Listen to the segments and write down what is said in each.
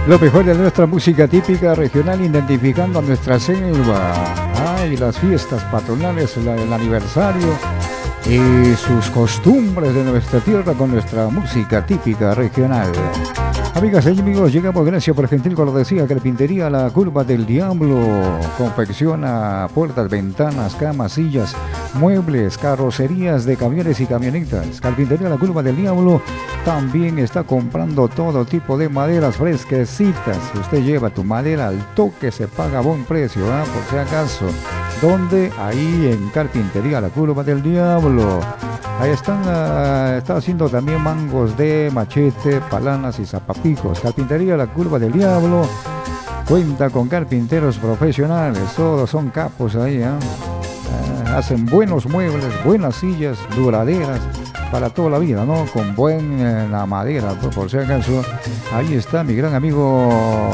Lo mejor de nuestra música típica regional, identificando a nuestra selva. Ay, las fiestas patronales, el aniversario y sus costumbres de nuestra tierra con nuestra música típica regional. Amigas y amigos, llegamos gracias por gentil cortesía Carpintería La Curva del Diablo. Confecciona puertas, ventanas, camas, sillas, muebles, carrocerías de camiones y camionetas. Carpintería La Curva del Diablo también está comprando todo tipo de maderas fresquecitas. Si usted lleva tu madera al toque, se paga a buen precio, por si acaso. ¿Dónde? Ahí en Carpintería La Curva del Diablo. Ahí está haciendo también mangos de machete, palanas y zapapicos. Carpintería La Curva del Diablo cuenta con carpinteros profesionales, todos son capos ahí, hacen buenos muebles, buenas sillas, duraderas, para toda la vida, ¿no? Con buena madera, por si acaso. Ahí está mi gran amigo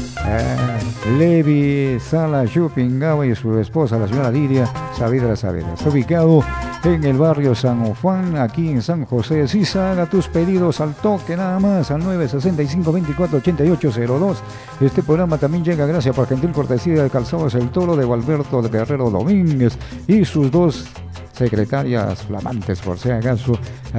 Levi Sala Chupingaba y su esposa, la señora Lidia Saavedra. Está ubicado en el barrio San Juan, aquí en San José de Sisa. Haga tus pedidos al toque nada más, al 965-24-8802. Este programa también llega gracias por gentil cortesía de Calzados El Toro de Gualberto de Guerrero Domínguez y sus dos secretarias flamantes, por si acaso.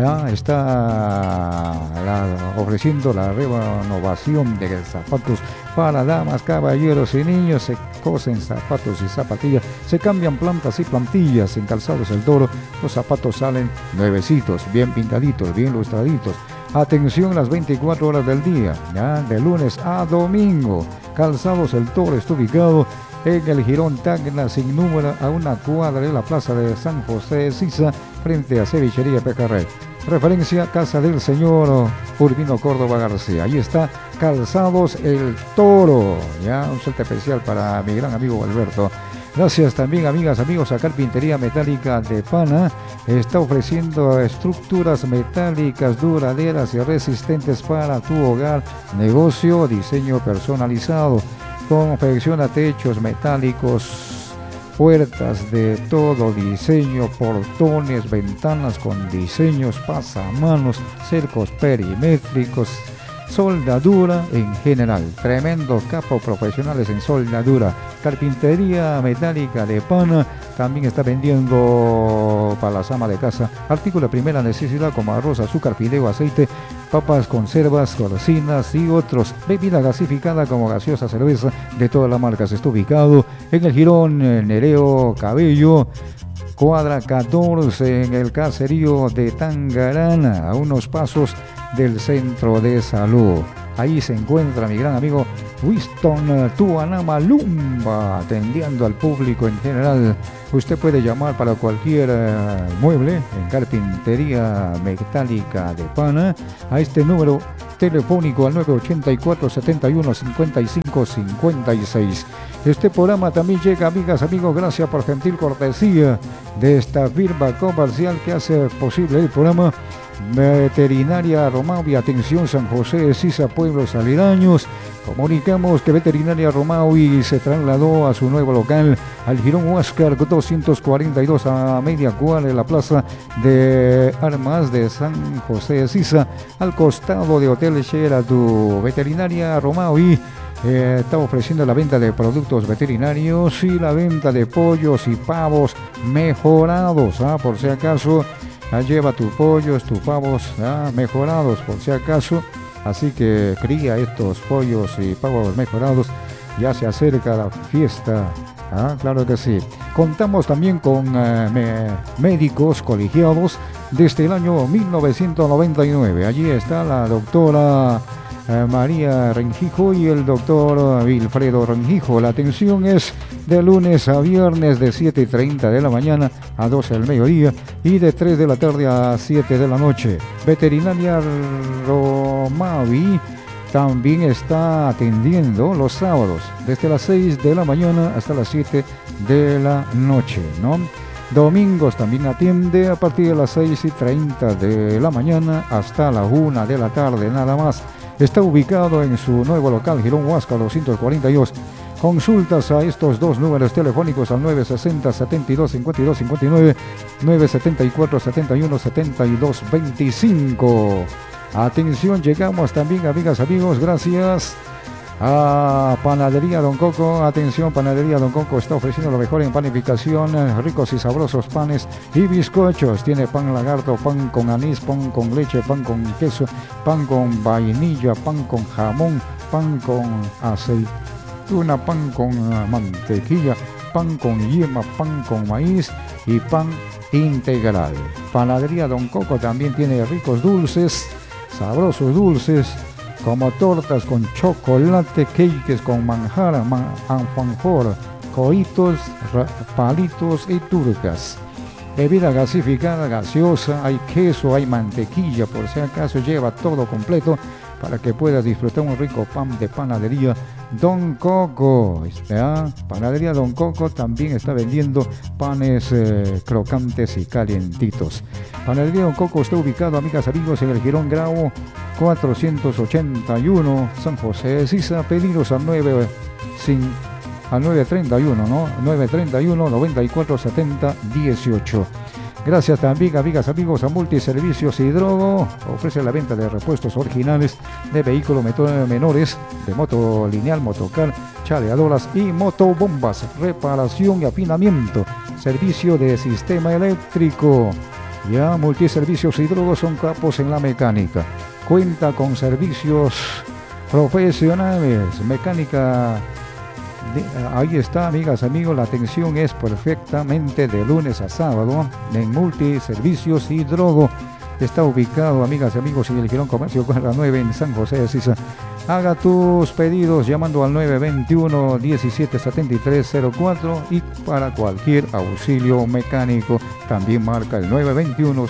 Está ofreciendo la renovación de zapatos para damas, caballeros y niños. Se cosen zapatos y zapatillas, se cambian plantas y plantillas en Calzados El Toro. Los zapatos salen nuevecitos, bien pintaditos, bien lustraditos. Atención las 24 horas del día, de lunes a domingo. Calzados El Toro está ubicado en el Jirón Tacna sin número, a una cuadra de la plaza de San José de Sisa, frente a Cevichería Pecarrey. Referencia Casa del Señor Urbino Córdoba García. Ahí está Calzados El Toro. Un suelto especial para mi gran amigo Alberto. Gracias también, amigas, amigos, a Carpintería Metálica de Pana. Está ofreciendo estructuras metálicas duraderas y resistentes para tu hogar, negocio, diseño personalizado. Confecciona techos metálicos, puertas de todo diseño, portones, ventanas con diseños, pasamanos, cercos perimétricos, soldadura en general. Tremendo capo profesionales en soldadura. Carpintería Metálica de Pana también está vendiendo para las amas de casa artículos de primera necesidad como arroz, azúcar, fideo, aceite, papas, conservas, golosinas y otros. Bebida gasificada como gaseosa, cerveza de todas las marcas. Está ubicado en el Jirón Nereo Cabello, cuadra 14, en el caserío de Tangarana, a unos pasos del centro de salud. Ahí se encuentra mi gran amigo Winston Tuanama Lumba, atendiendo al público en general. Usted puede llamar para cualquier mueble en Carpintería Metálica de Pana a este número telefónico al 984-71-55-56. Este programa también llega, amigas, amigos, gracias por gentil cortesía de esta firma comercial que hace posible el programa. Veterinaria Romaui, atención San José de Sisa, pueblos aledaños. Comunicamos que Veterinaria Romaui se trasladó a su nuevo local al Jirón Huáscar 242, a media cuadra de la plaza de armas de San José de Sisa, al costado de Hotel Sheraton. Veterinaria Romaui está ofreciendo la venta de productos veterinarios y la venta de pollos y pavos mejorados, por si acaso. Lleva tus pollos, tus pavos mejorados, por si acaso. Así que cría estos pollos y pavos mejorados. Ya se acerca la fiesta. Claro que sí. Contamos también con médicos colegiados desde el año 1999. Allí está la doctora María Rengijo y el doctor Wilfredo Rengijo. La atención es de lunes a viernes de 7:30 de la mañana a 12 del mediodía y de 3 de la tarde a 7 de la noche. Veterinaria Romaui también está atendiendo los sábados desde las 6 de la mañana hasta las 7 de la noche, ¿no? Domingos también atiende a partir de las 6:30 de la mañana hasta la 1 de la tarde nada más. Está ubicado en su nuevo local, Jirón Huáscar 242. Consultas a estos dos números telefónicos al 960-72-52-59, 974-71-72-25. Atención, llegamos también, amigas, amigos, gracias Panadería Don Coco, atención, Panadería Don Coco está ofreciendo lo mejor en panificación, ricos y sabrosos panes y bizcochos. Tiene pan lagarto, pan con anís, pan con leche, pan con queso, pan con vainilla, pan con jamón, pan con aceituna, pan con mantequilla, pan con yema, pan con maíz y pan integral. Panadería Don Coco también tiene ricos dulces, sabrosos dulces, como tortas con chocolate, cakes con manjar, alfajor, coitos, palitos y turcas. Bebida gasificada, gaseosa, hay queso, hay mantequilla, por si acaso lleva todo completo para que puedas disfrutar un rico pan de Panadería Don Coco. Panadería Don Coco también está vendiendo panes crocantes y calientitos. Panadería Don Coco está ubicado, amigas, amigos, en el Girón Grau 481, San José de Sisa. Pedidos al 931, ¿no? 931 94 70 18. Gracias también, amigas, amigos, a Multiservicios Hidrogo. Ofrece la venta de repuestos originales de vehículos menores, de moto lineal, motocar, chaleadoras y motobombas. Reparación y afinamiento. Servicio de sistema eléctrico. Ya, Multiservicios Hidrogo son capos en la mecánica. Cuenta con servicios profesionales, mecánica. Ahí está, amigas, amigos, la atención es perfectamente de lunes a sábado en Multiservicios Hidrogo. Está ubicado, amigas y amigos, en el Girón Comercio Cuadra 9 en San José de Sisa. Haga tus pedidos llamando al 921 177304 y para cualquier auxilio mecánico también marca el 921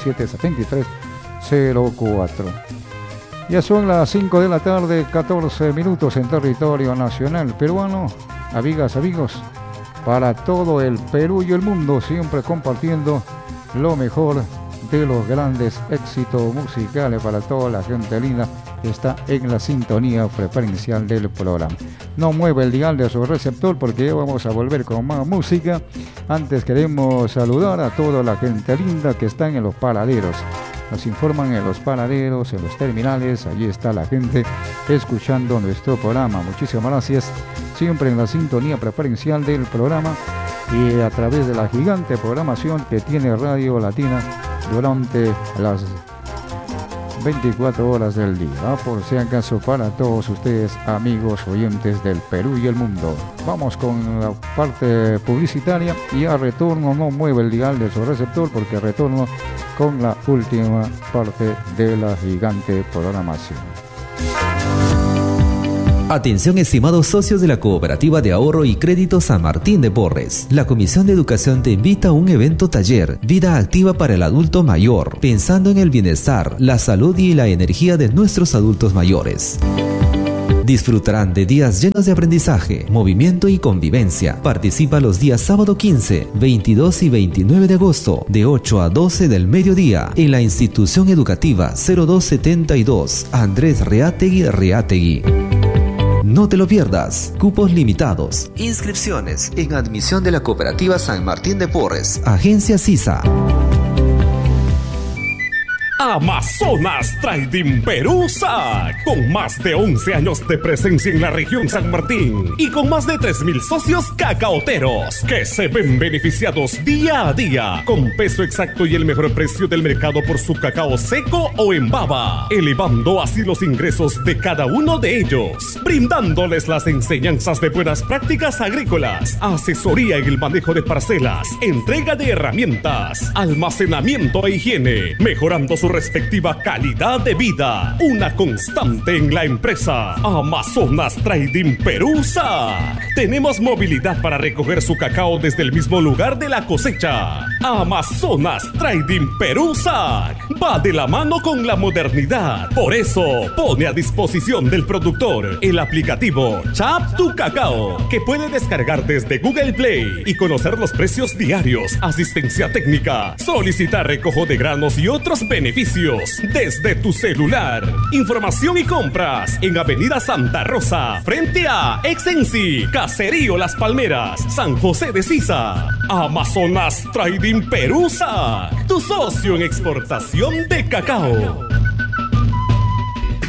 777304. Ya son las 5 de la tarde, 14 minutos en territorio nacional peruano. Amigas, amigos, para todo el Perú y el mundo, siempre compartiendo lo mejor de los grandes éxitos musicales para toda la gente linda que está en la sintonía preferencial del programa. No mueve el dial de su receptor porque ya vamos a volver con más música. Antes queremos saludar a toda la gente linda que está en los paraderos. Nos informan en los paraderos, en los terminales, allí está la gente escuchando nuestro programa. Muchísimas gracias, siempre en la sintonía preferencial del programa y a través de la gigante programación que tiene Radio Latina durante las 24 horas del día. Por si acaso, para todos ustedes, amigos oyentes del Perú y el mundo. Vamos con la parte publicitaria y a retorno, no mueve el dial de su receptor porque retorno con la última parte de la gigante programación. Atención, estimados socios de la Cooperativa de Ahorro y Crédito San Martín de Porres. La Comisión de Educación te invita a un evento taller, Vida Activa para el Adulto Mayor, pensando en el bienestar, la salud y la energía de nuestros adultos mayores. Disfrutarán de días llenos de aprendizaje, movimiento y convivencia. Participa los días sábado 15, 22 y 29 de agosto, de 8 a 12 del mediodía, en la institución educativa 0272, Andrés Reategui. No te lo pierdas. Cupos limitados. Inscripciones en admisión de la Cooperativa San Martín de Porres. Agencia CISA. Amazonas Trading Perú SAC, con más de 11 años de presencia en la región San Martín y con más de 3,000 socios cacaoteros que se ven beneficiados día a día con peso exacto y el mejor precio del mercado por su cacao seco o en baba, elevando así los ingresos de cada uno de ellos, brindándoles las enseñanzas de buenas prácticas agrícolas, asesoría en el manejo de parcelas, entrega de herramientas, almacenamiento e higiene, mejorando su respectiva calidad de vida. Una constante en la empresa. Amazonas Trading Perú SAC. Tenemos movilidad para recoger su cacao desde el mismo lugar de la cosecha. Amazonas Trading Perú SAC va de la mano con la modernidad. Por eso pone a disposición del productor el aplicativo Chap Tu Cacao, que puede descargar desde Google Play y conocer los precios diarios, asistencia técnica, solicitar recojo de granos y otros beneficios desde tu celular. Información y compras en Avenida Santa Rosa, frente a Exensi, Caserío Las Palmeras, San José de Sisa. Amazonas Trading Perú SAC, tu socio en exportación de cacao.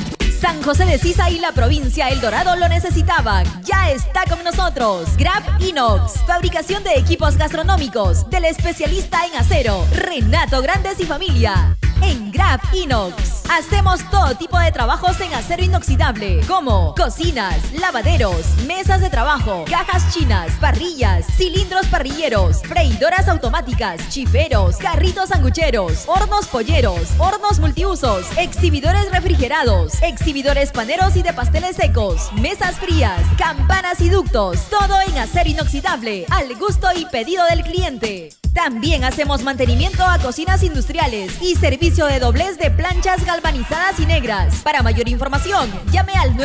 San José de Sisa y la provincia El Dorado lo necesitaban. Ya está con nosotros Grab Inox, fabricación de equipos gastronómicos del especialista en acero Renato Grandes y Familia. En Grab Inox hacemos todo tipo de trabajos en acero inoxidable, como cocinas, lavaderos, mesas de trabajo, cajas chinas, parrillas, cilindros parrilleros, freidoras automáticas, chiferos, carritos sangucheros, hornos polleros, hornos multiusos, exhibidores refrigerados, exhibidores paneros y de pasteles secos, mesas frías, campanas y ductos, todo en acero inoxidable, al gusto y pedido del cliente. También hacemos mantenimiento a cocinas industriales y servicio de doblez de planchas galvanizadas y negras. Para mayor información, llame al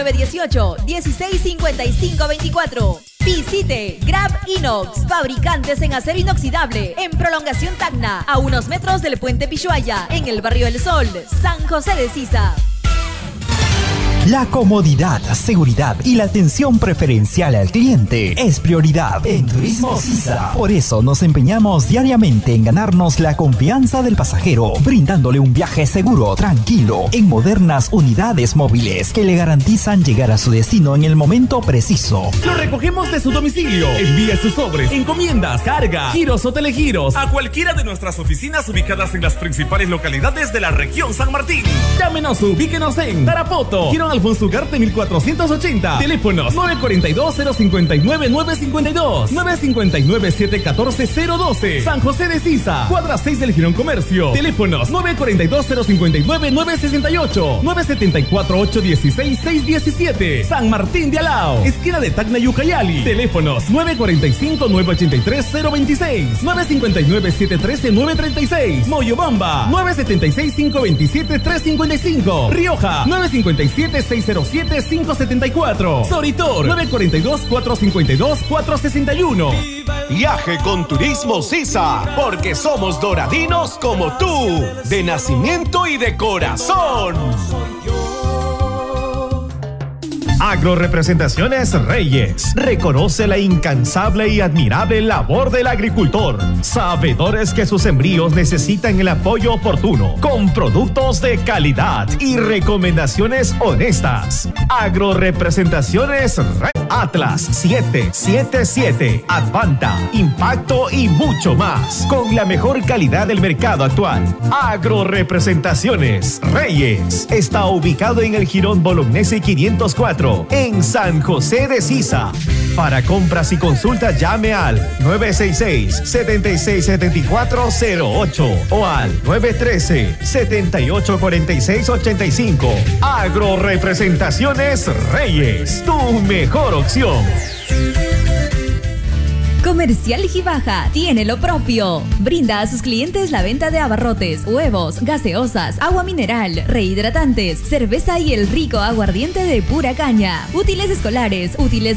918-165524. Visite Grab Inox, fabricantes en acero inoxidable, en Prolongación Tacna, a unos metros del Puente Pishuaya, en el Barrio del Sol, San José de Sisa. La comodidad, seguridad y la atención preferencial al cliente es prioridad en Turismo Sisa. Por eso nos empeñamos diariamente en ganarnos la confianza del pasajero, brindándole un viaje seguro, tranquilo, en modernas unidades móviles que le garantizan llegar a su destino en el momento preciso. Lo recogemos de su domicilio. Envía sus sobres, encomiendas, carga, giros o telegiros a cualquiera de nuestras oficinas ubicadas en las principales localidades de la región San Martín. Llámenos, ubíquenos en Tarapoto, Girón Alfonso Ugarte 1480. Teléfonos 942-059-952, 959-714-012. San José de Sisa, cuadra 6 del Girón Comercio. Teléfonos 942-059-968, 974-816-617. San Martín de Alao, esquina de Tacna y Ucayali. Teléfonos 945-983-026, 959-713-936. Moyobamba 976-527-355. Rioja 957-607-574. Soritor 942-452-461. Viaje con Turismo Sisa, porque somos doradinos como tú, de nacimiento y de corazón. Agrorepresentaciones Reyes reconoce la incansable y admirable labor del agricultor, sabedores que sus sembríos necesitan el apoyo oportuno, con productos de calidad y recomendaciones honestas. Agrorepresentaciones Reyes, Atlas 777, Advanta, Impacto y mucho más, con la mejor calidad del mercado actual. Agrorepresentaciones Reyes está ubicado en el Jirón Bolognesi 504, en San José de Sisa. Para compras y consultas llame al 966-767408 o al 913-784685. Agrorepresentaciones Reyes, tu mejor opción. Comercial Gibaja tiene lo propio. Brinda a sus clientes la venta de abarrotes, huevos, gaseosas, agua mineral, rehidratantes, cerveza y el rico aguardiente de pura caña. Útiles escolares, útiles